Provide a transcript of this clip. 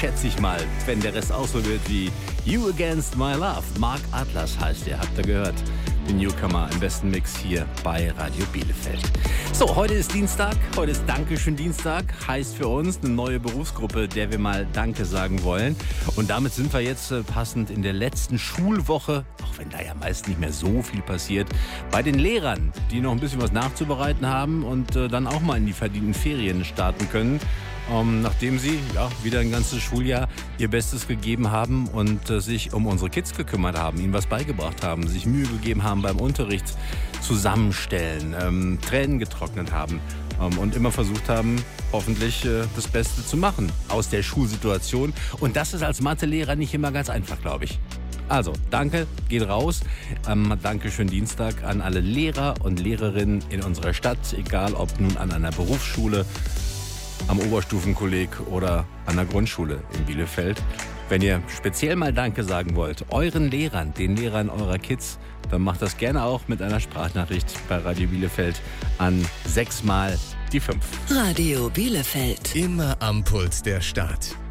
schätze ich mal, wenn der Rest auch so wird wie You Against My Love. Mark Atlas heißt der, habt ihr gehört. Den Newcomer im besten Mix hier bei Radio Bielefeld. So, heute ist Dienstag, heute ist Dankeschön Dienstag, heißt für uns eine neue Berufsgruppe, der wir mal Danke sagen wollen. Und damit sind wir jetzt passend in der letzten Schulwoche, auch wenn da ja meist nicht mehr so viel passiert, bei den Lehrern, die noch ein bisschen was nachzubereiten haben und dann auch mal in die verdienten Ferien starten können. Nachdem sie wieder ein ganzes Schuljahr ihr Bestes gegeben haben und sich um unsere Kids gekümmert haben, ihnen was beigebracht haben, sich Mühe gegeben haben beim Unterricht zusammenstellen, Tränen getrocknet haben und immer versucht haben, hoffentlich das Beste zu machen aus der Schulsituation. Und das ist als Mathelehrer nicht immer ganz einfach, glaube ich. Also, danke, geht raus. Dankeschön Dienstag an alle Lehrer und Lehrerinnen in unserer Stadt, egal ob nun an einer Berufsschule, am Oberstufenkolleg oder an der Grundschule in Bielefeld. Wenn ihr speziell mal Danke sagen wollt, euren Lehrern, den Lehrern eurer Kids, dann macht das gerne auch mit einer Sprachnachricht bei Radio Bielefeld an 6 mal die 5. Radio Bielefeld. Immer am Puls der Stadt.